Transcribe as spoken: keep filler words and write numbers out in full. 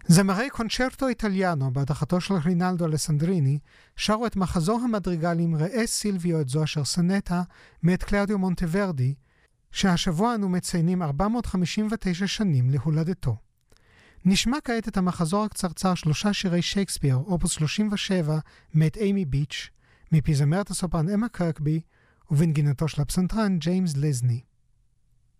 זמרי קונצ'רטו איטליאנו בהדחתו של רינלדו אלסנדריני שרו את מחזור המדריגלים ראה סילביו את זו אשר סנטה מאת קלאודיו מונטוורדי, שהשבוע אנו מציינים ארבע מאות חמישים ותשע שנים להולדתו. נשמע כעת את המחזור הקצרצר שלושה שירי שייקספיר, אופוס שלושים ושבע, מאת אימי ביץ', מפי זמרת הסופרן אמה קרקבי ובנגינתו של הפסנתרן ג'יימס לזני.